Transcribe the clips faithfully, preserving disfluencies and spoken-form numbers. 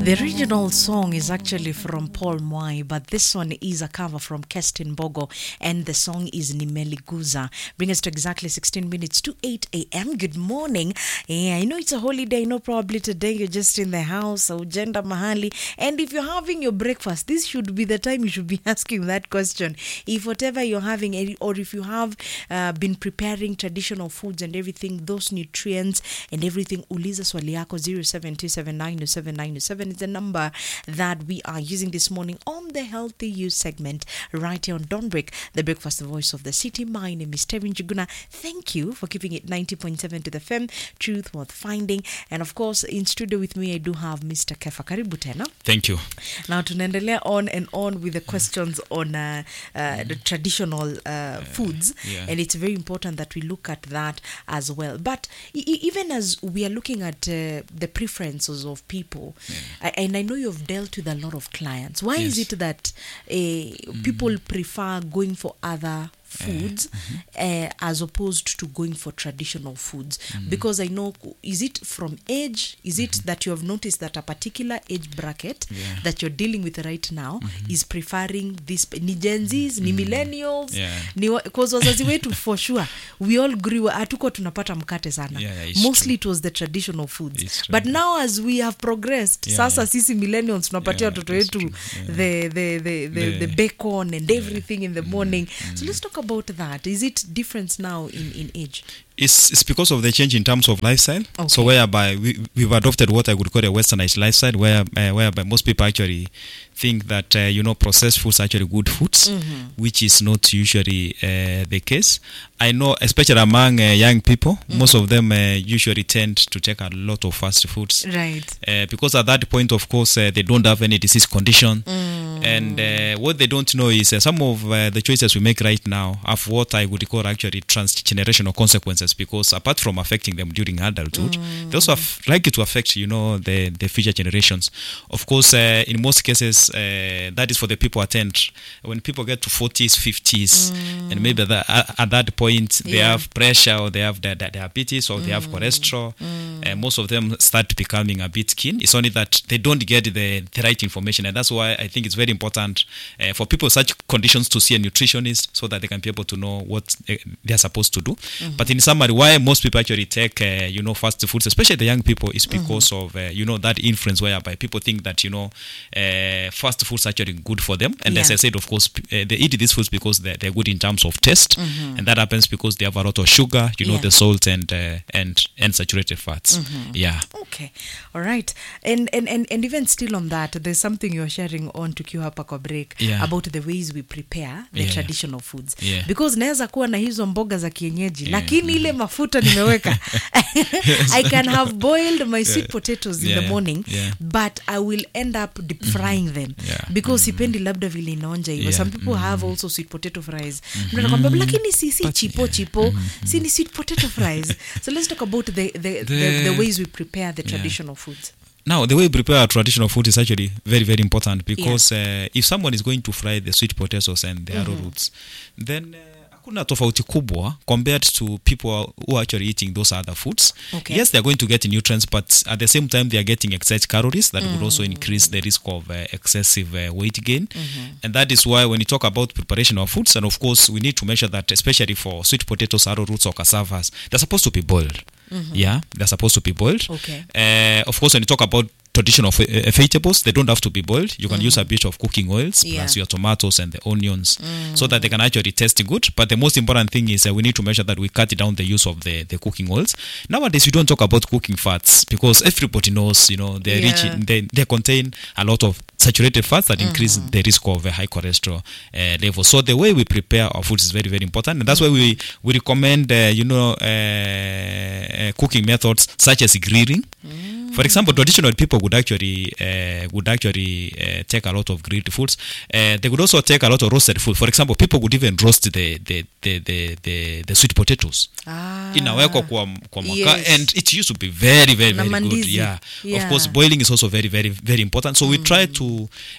The original song is actually from Paul Mwai, but this one is a cover from Kestin Bogo, and the song is Nimeliguza. Bring us to exactly sixteen minutes to eight a.m. Good morning. Yeah, I know it's a holiday, no, probably today you're just in the house, ujenda mahali, and if you're having your breakfast, this should be the time you should be asking that question. If whatever you're having, or if you have uh, been preparing traditional foods and everything, those nutrients and everything, uliza swali yako. Zero seven two seven nine zero seven nine zero seven is the number that we are using this morning on the Healthy You segment right here on Dawnbreak, the breakfast, the voice of the city. My name is Terry Njuguna. Thank you for keeping it ninety point seven to the F M, truth worth finding. And of course, in studio with me, I do have Mister Kefa. Karibu tena. Thank you. Now, tunaendelea on and on with the questions on uh, uh, the traditional uh, foods. Yeah. And it's very important that we look at that as well. But e- even as we are looking at uh, the preferences of people, yeah. I, and I know you've dealt with a lot of clients. Why Yes. is it that uh, mm. people prefer going for other foods uh, mm-hmm. uh, as opposed to going for traditional foods? Mm. Because I know, is it from age? Is it mm-hmm. that you have noticed that a particular age bracket yeah. that you're dealing with right now mm-hmm. is preferring this? Ni Gen Zs, ni millennials, yeah. ni because wazazi wetu for sure we all grew hatuko tunapata mkate sana. Yeah, yeah, mostly true. It was the traditional foods. It's But true. now as we have progressed, yeah, sasa yeah. sisi millennials tunapatia Yeah, watoto that's wetu true. Yeah. the the the the, The- the bacon and everything in the morning. mm. So let's talk about that. Is it different now in, in age? It's, it's because of the change in terms of lifestyle. Okay. So whereby we, we've adopted what I would call a westernized lifestyle, where uh, whereby most people actually think that uh, you know processed foods are actually good foods, Mm-hmm. which is not usually uh, the case. I know, especially among uh, young people, Mm-hmm. most of them uh, usually tend to take a lot of fast foods. Right. Uh, because at that point, of course, uh, they don't have any disease condition. Mm. And uh, what they don't know is uh, some of uh, the choices we make right now have what I would call actually transgenerational consequences, because apart from affecting them during adulthood, Mm. they also have likely to affect, you know, the, the future generations. Of course, uh, in most cases, uh, that is for the people attend. When people get to forties, fifties, Mm. and maybe that, at, at that point, they Yeah. have pressure, or they have di- di- diabetes, or they have cholesterol. Uh, most of them start becoming a bit keen. It's only that they don't get the, the right information, and that's why I think it's very important uh, for people with such conditions to see a nutritionist so that they can be able to know what uh, they're supposed to do. Mm-hmm. But in summary, why most people actually take uh, you know fast foods, especially the young people, is because mm-hmm. of uh, you know that influence whereby people think that you know uh, fast foods are actually good for them, and Yeah. as I said, of course, uh, they eat these foods because they're, they're good in terms of taste, Mm-hmm. and that happens because they have a lot of sugar, you know, Yeah. the salt and uh, and and saturated fats. Mm-hmm. Yeah. Okay. All right. And, and and and even still on that, there's something you're sharing on tukiwa hapa kwa break Yeah. about the ways we prepare the Yeah. traditional foods. Yeah. Because naweza kuwa na hizo mboga za kienyeji, Yeah. lakini ile mafuta nimeweka. I can have boiled my sweet potatoes in Yeah. the morning, Yeah. but I will end up deep frying them. Yeah. Because sipendi labda vile inaonja hivyo. Yeah. Some people have also sweet potato fries. Mtu anakuambia lakini si si chipo chipo, si ni sweet potato fries. So let's talk about the the, the, the, the ways we prepare the traditional foods. Now, the way we prepare traditional food is actually very, very important, because uh, if someone is going to fry the sweet potatoes and the mm-hmm. arrowroots, then uh, hakuna tofauti kubwa compared to people who are actually eating those other foods. Okay. Yes, they are going to get nutrients, but at the same time, they are getting excess calories that mm. would also increase the risk of uh, excessive uh, weight gain. Mm-hmm. And that is why when you talk about preparation of foods, and of course, we need to measure that, especially for sweet potatoes, arrowroots, or cassavas, they're supposed to be boiled. Mm-hmm. Yeah, they're supposed to be boiled. Okay. Uh, of course, when you talk about traditional uh, vegetables, they don't have to be boiled. You can mm. use a bit of cooking oils Yeah. plus your tomatoes and the onions Mm. so that they can actually taste good. But the most important thing is uh, we need to measure that we cut down the use of the, the cooking oils. Nowadays, we don't talk about cooking fats because everybody knows, you know, they're Yeah. rich in, they, they contain a lot of saturated fats that increase Mm. the risk of a high cholesterol uh, level. So the way we prepare our foods is very, very important. And that's mm. why we, we recommend, uh, you know, uh, uh, cooking methods such as grilling. Mm. For example, traditional people would actually uh, would actually uh, take a lot of grilled foods. Uh, they would also take a lot of roasted food. For example, people would even roast the the the the, the, the sweet potatoes. Ah. Inawekwa kwa kwa makaa, Yes. and it used to be very very Na very good. mandizi. Yeah. Yeah. Of course, boiling is also very very very important. So we try to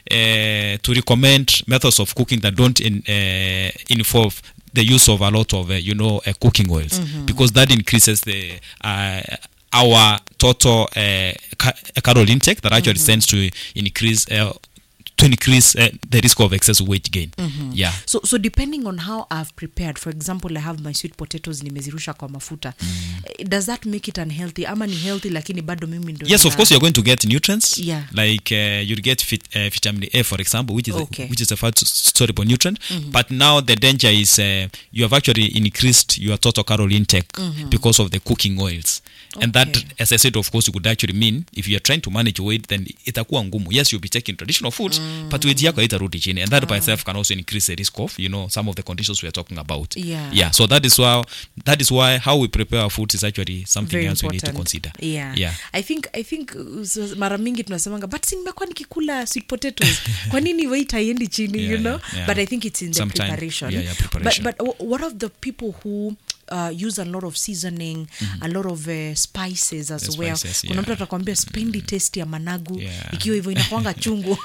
uh, to recommend methods of cooking that don't in, uh, involve the use of a lot of uh, you know uh, cooking oils, mm-hmm. because that increases the uh, our total uh, ca- calorie intake that actually mm-hmm. tends to increase uh, to increase uh, the risk of excessive weight gain. Mm-hmm. Yeah. So so depending on how I've prepared, for example, I have my sweet potatoes nimezirusha kwa mafuta. Mm. Does that make it unhealthy? Ama ni healthy lakini bado mimi ndo. Yes, of course you're going to get nutrients. Yeah. Like uh, you'll get fit, uh, vitamin A, for example, which is okay. a, which is a fat soluble nutrient. Mm-hmm. But now the danger is uh, you have actually increased your total calorie intake mm-hmm. because of the cooking oils. Okay. And that, as I said, of course, it could actually mean if you are trying to manage weight, then itakuwa ngumu. Yes, you'll be taking traditional foods, mm. but weight yako itarudi chini, and that ah. by itself can also increase the risk of, you know, some of the conditions we are talking about. Yeah. Yeah. So that is why that is why how we prepare our foods is actually something very else important. we need to consider. Yeah. Yeah. I think I think uh, mara mingi tunasemanga but nimekuwa nikikula sweet potatoes. Kwa nini weight haiendi chini, yeah, you know? Yeah, yeah. But I think it's in the Sometime, preparation. Yeah, yeah, preparation. But but what of the people who Uh, use a lot of seasoning, mm-hmm. a lot of uh, spices as the well. Spices, yeah. Kuna mtu atakwambia spendi mm-hmm. taste ya managu, yeah. ikiwa hivyo inakuanga chungu.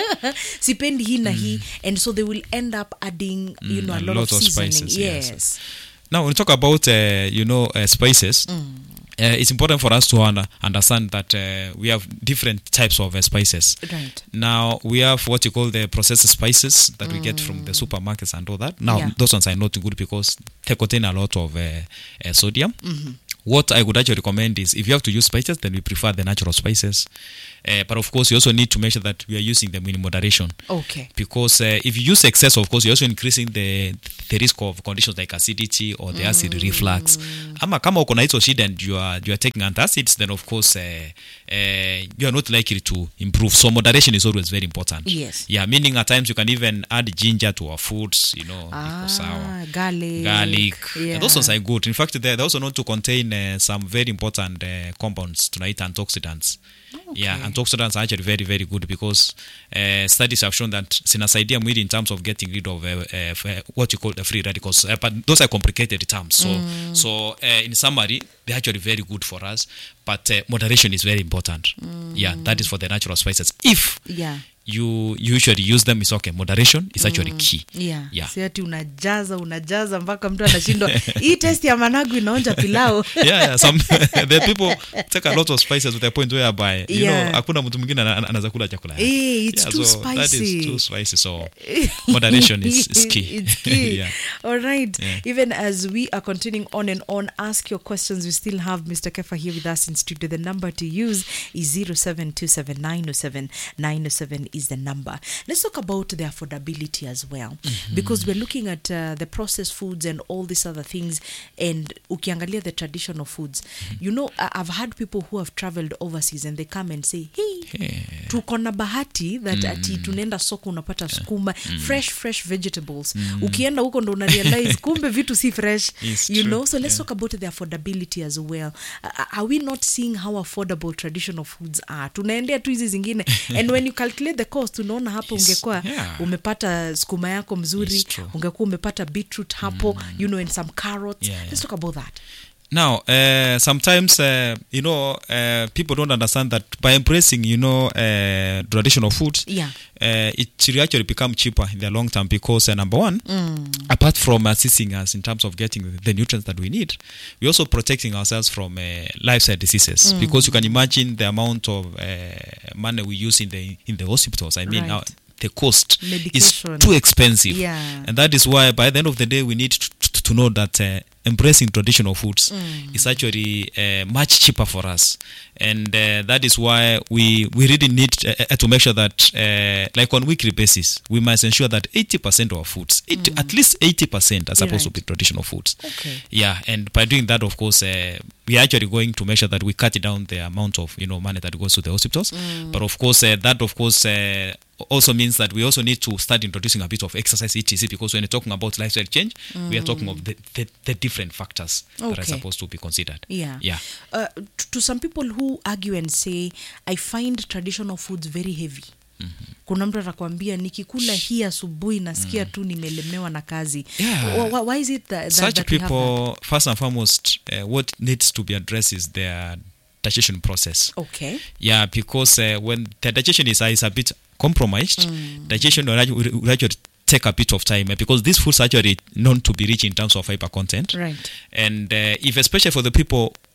Sipendi hii na hii, and so they will end up adding, you mm, know, a, a lot, lot of seasoning. Spices, yes. yes. Now, when we talk about, uh, you know, uh, spices, mm. Uh, it's important for us to un- understand that uh, we have different types of uh, spices. Right. Now, we have what you call the processed spices that mm. we get from the supermarkets and all that. Now, yeah. those ones are not good because they contain a lot of uh, uh, sodium. Mm-hmm. What I would actually recommend is if you have to use spices, then we prefer the natural spices. Uh, but of course, you also need to make sure that we are using them in moderation. Okay. Because uh, if you use excess, of course, you're also increasing the the risk of conditions like acidity or the mm. acid reflux. Ama kama uko na hizo shida and you are you are taking antacids, then of course uh, uh, you are not likely to improve. So moderation is always very important. Yes. Yeah, meaning at times you can even add ginger to our foods, you know, ah, sour. garlic. Garlic. Yeah. And those ones are good. In fact, they're also known to contain uh, some very important uh, compounds, tonight antioxidants. Okay. Yeah, antioxidants are actually very, very good because uh, studies have shown that zinasaidia mwili in terms of getting rid of uh, uh, what you call the free radicals. Uh, but those are complicated terms. So, mm. so uh, in summary, they're actually very good for us. But uh, moderation is very important. Mm. Yeah, that is for the natural spices. If yeah. you usually use them, it's okay. Moderation is actually mm. key. Yeah. Yeah. Si ati unajaza, unajaza mpaka mtu anashindwa. Hii test ya managu inaonja pilau. yeah, yeah. Some the people take a lot of spices to the point whereby you yeah. know hakuna mtu mwingine anaweza kula chakula. Hey, it's yeah, too so spicy. That is too spicy. So moderation is, is key. It's key. yeah. All right. Yeah. Even as we are continuing on and on, ask your questions. We still have Mister Kefa here with us in studio. The number to use is zero seven two seven nine zero seven nine zero seven is the number. Let's talk about the affordability as well, mm-hmm. because we're looking at uh, the processed foods and all these other things, and ukiangalia the traditional foods. Mm-hmm. You know, I- I've had people who have traveled overseas and they come and say, hey, Yeah. tuko na bahati that Mm. ati tunaenda soko unapata sukuma, fresh fresh vegetables. Ukienda huko ndo una realize kumbe vitu si fresh. It's You true. know, so let's Yeah. talk about the affordability as well. Uh, are we not seeing how affordable traditional foods are? Tunaendea tu hizi zingine and when you calculate the cost unaona hapo Yes. ungekuwa Yeah. umepata sukuma yako mzuri, It's true. ungekuwa umepata beetroot hapo, you know, and some carrots. Yeah, yeah. Let's talk about that. Now, uh, sometimes, uh, you know, uh, people don't understand that by embracing, you know, uh, traditional foods, Yeah. uh, it will actually become cheaper in the long term because, uh, number one, Mm. apart from assisting us in terms of getting the nutrients that we need, we're also protecting ourselves from uh, lifestyle diseases Mm. because you can imagine the amount of uh, money we use in the in the hospitals. I mean, Right. now the cost is Medication. too expensive. Yeah. And that is why by the end of the day, we need to, to, to know that uh, embracing traditional foods Mm. is actually uh, much cheaper for us. And uh, that is why we, we really need uh, uh, to make sure that, uh, like on weekly basis, we must ensure that eighty percent of our foods, eighty, at least eighty percent are supposed Right. to be traditional foods. Okay. Yeah, and by doing that, of course, uh, we are actually going to make sure that we cut down the amount of, you know, money that goes to the hospitals. Mm. But of course, uh, that of course uh, also means that we also need to start introducing a bit of exercise E T C because when you're talking about lifestyle change, we are talking of the, the, the different factors that are Okay. supposed to be considered. Yeah. Yeah. Uh, t- to some people who argue and say, I find traditional foods very heavy. Mm-hmm. Kuna mtu atakwambia nikikula hii asubuhi nasikia mm. tu nimelemewa na kazi. Yeah. Why, why is it that, that, Such that we have people, first and foremost, uh, what needs to be addressed is their digestion process. that? Okay. Yeah, because uh, when the digestion is, is a bit compromised, mm. digestion will actually, will actually take a bit of time uh, because these foods are actually known to be rich in terms of fiber content. Right. And uh, if especially for the people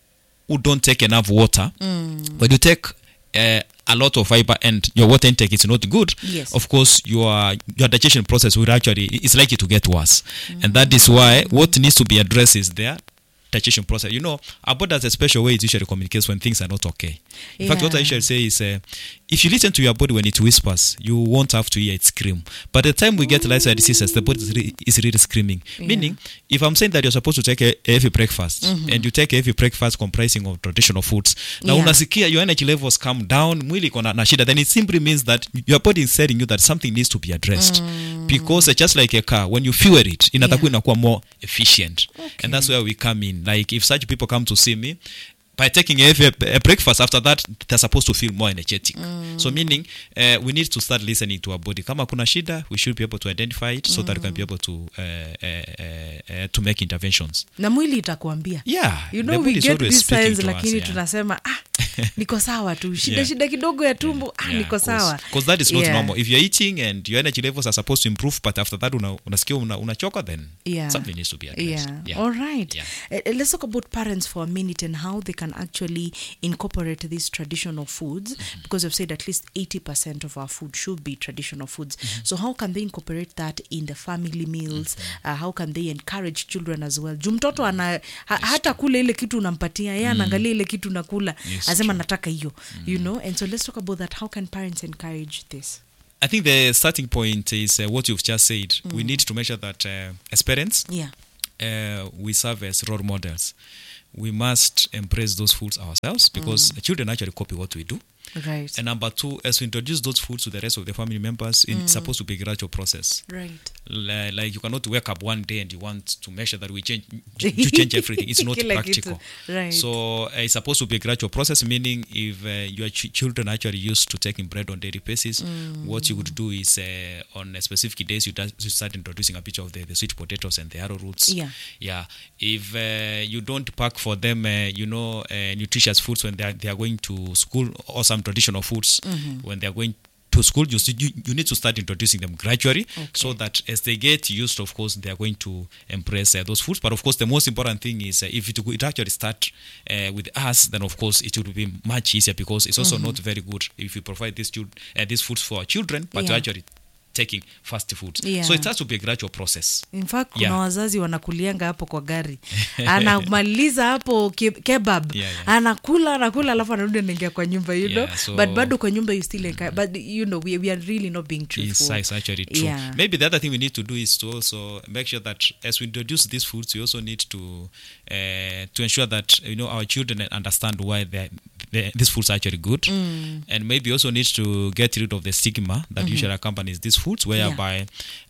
who don't take enough water, Mm. when you take uh, a lot of fiber and your water intake is not good, Yes. of course your your digestion process will actually is likely to get worse. Mm. And that is why what needs to be addressed is there digestion process. You know, our body has a special way it usually communicates when things are not okay. In fact, what I usually say is, uh, if you listen to your body when it whispers, you won't have to hear it scream. But the time we get lifestyle diseases, the body is really, is really screaming. Yeah. Meaning, if I'm saying that you're supposed to take a, a heavy breakfast, mm-hmm. and you take a heavy breakfast comprising of traditional foods, now Yeah. unasikia your energy levels come down, mwili iko na na shida, then it simply means that your body is telling you that something needs to be addressed. Mm. Because uh, just like a car, when you fuel it, inatakuwa Yeah. inakuwa more efficient. Okay. And that's where we come in. Like if such people come to see me, by taking a, a breakfast after that, they're supposed to feel more energetic. Mm. So meaning, uh, we need to start listening to our body. Kama kuna shida, we should be able to identify it so mm. that we can be able to uh, uh, uh, uh, to make interventions. Na mwili itakuambia. Yeah. You know, we get these signs, lakini yeah. tunasema, ah, niko sawa tu. Shida yeah. shida kidogo ya tumbo, yeah. ah, yeah, niko sawa. Because that is not yeah. normal. If you're eating and your energy levels are supposed to improve, but after that, una, unasikia una, unachoka, then yeah. something needs to be addressed. Yeah. yeah. All right. Yeah. Uh, let's talk about parents for a minute and how they can actually incorporate these traditional foods, mm-hmm. because you've said at least eighty percent of our food should be traditional foods. Mm-hmm. So how can they incorporate that in the family meals? Mm-hmm. Uh, how can they encourage children as well? Jumtoto ana ha, hata kula ile kitu unampatia, yeye anaangalia ile kitu nakula, asema nataka hiyo. Mm-hmm. You know, and so let's talk about that. How can parents encourage this? I think the starting point is uh, what you've just said. Mm. We need to make sure that uh, as parents, yeah. uh, we serve as role models. We must embrace those foods ourselves because mm. children actually copy what we do. Right. And number two, as we introduce those foods to the rest of the family members, mm. it's supposed to be a gradual process. Right. L- like you cannot wake up one day and you want to make sure that we change, you change everything. It's not practical. Right. So uh, it's supposed to be a gradual process, meaning if uh, your ch- children actually used to taking bread on daily basis, mm. what you would do is uh, on a specific days you, does, you start introducing a bit of the, the sweet potatoes and the arrowroots. Yeah. Yeah. If uh, you don't pack for them, uh, you know, uh, nutritious foods when they are, they are going to school, or some traditional foods mm-hmm. when they are going to school, you, you you need to start introducing them gradually, okay. so that as they get used, of course, they are going to embrace uh, those foods. But of course, the most important thing is uh, if it, it actually start uh, with us, then of course it will be much easier, because it's also mm-hmm. not very good if we provide these uh, these foods for our children, but yeah. actually taking fast foods. Yeah. So it has to be a gradual process. In fact, kuna yeah. wazazi wanakulianga hapo kwa gari. Anamaliza hapo ke- kebab. Yeah, yeah. Anakula, anakula, alafu anarudi anaingia kwa nyumba, you know. Yeah, so but bado kwa nyumba you still like, but you know, we, we are really not being truthful. It's, it's actually true. Yeah. Maybe the other thing we need to do is to also make sure that as we introduce these foods, we also need to uh, to ensure that, you know, our children understand why they The, these foods are actually good, mm. and maybe also needs to get rid of the stigma that mm-hmm. usually accompanies these foods, whereby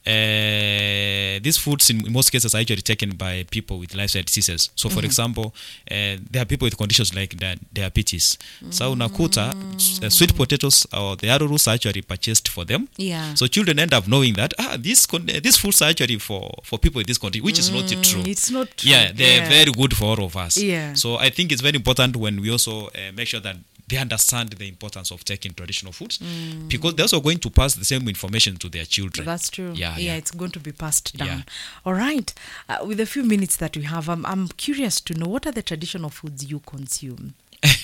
yeah. uh, these foods in most cases are actually taken by people with lifestyle diseases. So for mm-hmm. example, uh, there are people with conditions like di- diabetes. Mm-hmm. So unakuta uh, sweet potatoes or the arrowroots are actually purchased for them. Yeah. So children end up knowing that ah these con- uh, these foods are actually for for people with this condition, which mm, is not true. It's not true. Yeah, they're yeah. very good for all of us. Yeah. So I think it's very important when we also uh, make sure that they understand the importance of taking traditional foods, mm. because they're also going to pass the same information to their children. That's true. Yeah, yeah, yeah. it's going to be passed down. Yeah. All right. Uh, with the few minutes that we have, I'm, I'm curious to know, what are the traditional foods you consume?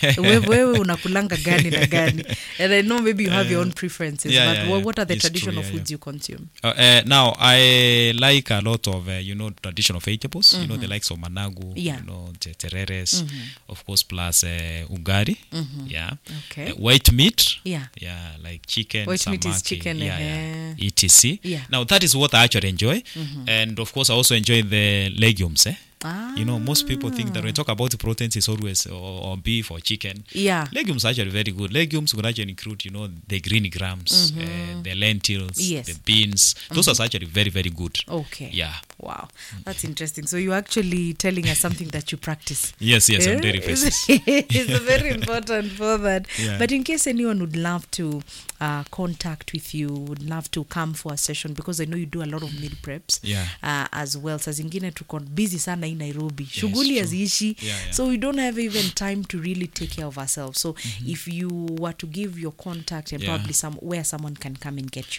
Wewe unakulanga gani na gani? And I know maybe you have uh, your own preferences, yeah, but yeah, what, what are the it's traditional true, yeah, foods yeah. you consume? Uh, uh, now, I like a lot of, uh, you know, traditional vegetables, mm-hmm. you know, the likes of managu, yeah. you know, te- tereres, mm-hmm. of course, plus uh, ugari, mm-hmm. yeah. Okay. Uh, white meat, yeah, yeah, like chicken, white samaki, meat is chicken, yeah, uh, yeah, et cetera. Yeah. Now, that is what I actually enjoy, mm-hmm. and of course, I also enjoy the legumes, eh? Ah. You know, most people think that when we talk about proteins, it's always or, or beef or chicken. Yeah. Legumes are actually very good. Legumes could actually include, you know, the green grams, mm-hmm. uh, the lentils, yes. the beans. Those mm-hmm. are actually very, very good. Okay. Yeah. Wow. That's interesting. So you're actually telling us something that you practice. Yes, yes, yeah? on daily basis. It's very important for that. Yeah. But in case anyone would love to uh, contact with you, would love to come for a session, because I know you do a lot of meal preps yeah. uh, as well. Sa zingine tuko busy sana in Nairobi. Shughuli yes, haziishi. Yeah, yeah. So we don't have even time to really take care of ourselves. So mm-hmm. if you were to give your contact and yeah. probably some where someone can come and get you.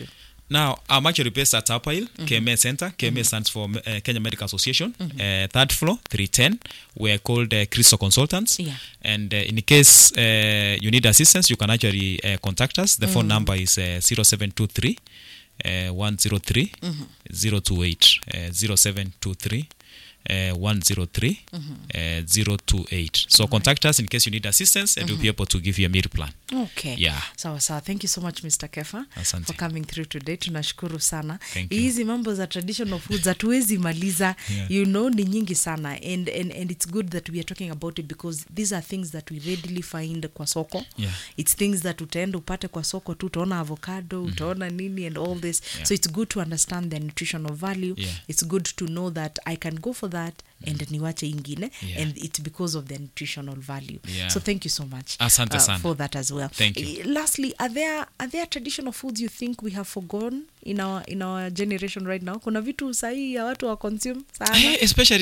Now, I'm actually based at Upper Hill, mm-hmm. K M A Center. K M A mm-hmm. stands for uh, Kenya Medical Association. Mm-hmm. Uh, third floor, three ten. We're called uh, Crystal Consultants. Yeah. And uh, in case uh, you need assistance, you can actually uh, contact us. The mm-hmm. phone number is uh, zero seven two three, one zero three, zero two eight. Uh, zero seven two three, one zero three, zero two eight. So mm-hmm. contact us in case you need assistance, and mm-hmm. we'll be able to give you a meal plan. Okay. Yeah. Sawa sawa. Thank you so much, Mister Kefa, Asante. for coming through today. Tunashukuru sana. Thank you. Hizi mambo za traditional foods hatuwezi maliza. Yeah. You know, ni nyingi sana, and, and and it's good that we are talking about it because these are things that we readily find kwa soko. Yeah. It's things that utaenda upate kwa soko tu, utaona avocado, mm-hmm. utaona nini and all this. Yeah. So it's good to understand the nutritional value. Yeah. It's good to know that I can go for that and niwache ingine, yeah. and it's because of the nutritional value. Yeah. So thank you so much Asante uh, sana. for that as well. Thank you. Uh, lastly, are there are there traditional foods you think we have forgotten in our in our generation right now? Kuna vitu sahi ya watu wa consume sana, especially